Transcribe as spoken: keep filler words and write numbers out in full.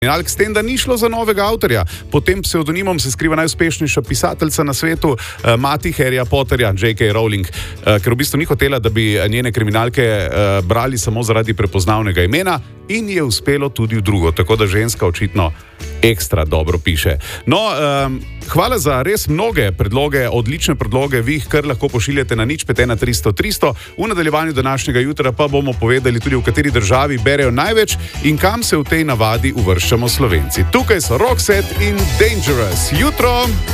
S tem, da ni šlo za novega avtorja. Pod tem psevdonimom se skriva najuspešnejša pisateljica na svetu, uh, mati Harryja Potterja, J K. Rowling, uh, ker v bistvu ni hotela, da bi njene kriminalke uh, brali samo zaradi prepoznavnega imena, in je uspelo tudi v drugo, tako da ženska očitno ekstra dobro piše. No, um, hvala za res mnoge predloge, odlične predloge, vi jih kar lahko pošiljate na nič pet ena tristo tristo. V nadaljevanju današnjega jutra pa bomo povedali tudi, v kateri državi berejo največ in kam se v tej navadi uvrščamo Slovenci. Tukaj so Roxette in Dangerous. Jutro!